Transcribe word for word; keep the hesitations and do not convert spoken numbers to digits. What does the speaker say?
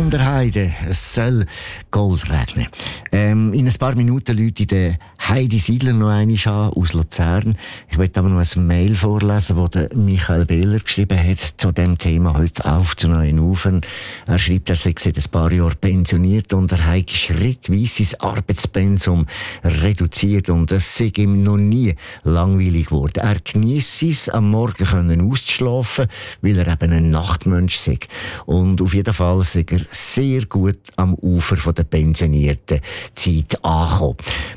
an der Heide, es soll Gold regnen. Ähm, in ein paar Minuten läutet der Heidi Siedler noch einmal an, aus Luzern. Ich möchte aber noch ein Mail vorlesen, das der Michael Behler geschrieben hat zu dem Thema heute auf zu neuen Ufern. Er schreibt, er sei seit ein paar Jahren pensioniert und er hat schrittweise sein Arbeitspensum reduziert und es sei ihm noch nie langweilig geworden. Er genießt es, am Morgen können auszuschlafen, weil er eben ein Nachtmensch sei. Und auf jeden Fall sei er sehr gut am Ufer von der pensionierten Zeit angekommen.